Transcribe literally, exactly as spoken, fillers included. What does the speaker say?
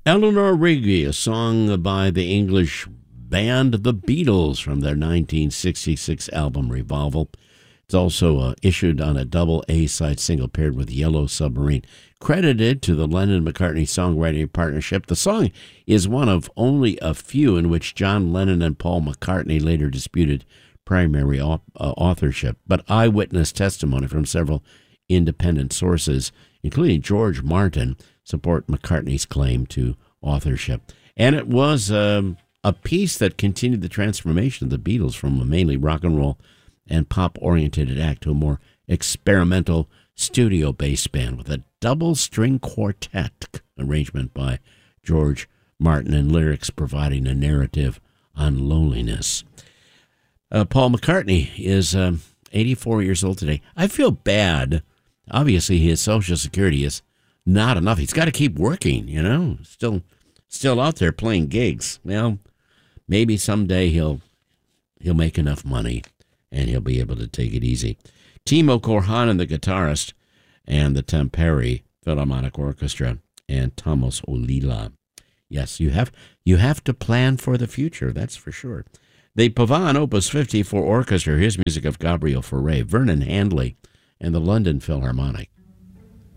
Eleanor Rigby, a song by the English band The Beatles from their nineteen sixty-six album Revival. It's also uh, issued on a double A-side single paired with Yellow Submarine. Credited to the Lennon-McCartney songwriting partnership, the song is one of only a few in which John Lennon and Paul McCartney later disputed primary au- uh, authorship, but eyewitness testimony from several independent sources, including George Martin, support McCartney's claim to authorship. And it was um, a piece that continued the transformation of the Beatles from a mainly rock and roll and pop-oriented act to a more experimental studio-based band with a double-string quartet arrangement by George Martin and lyrics providing a narrative on loneliness. Uh, Paul McCartney is um, eighty-four years old today. I feel bad. Obviously, his Social Security is not enough. He's got to keep working, you know, still still out there playing gigs. Well, maybe someday he'll he'll make enough money and he'll be able to take it easy. Timo Korhanen, the guitarist, and the Tampere Philharmonic Orchestra, and Thomas Olila. Yes, you have you have to plan for the future, that's for sure. The Pavan Opus fifty for orchestra, here's music of Gabriel Fauré, Vernon Handley, and the London Philharmonic.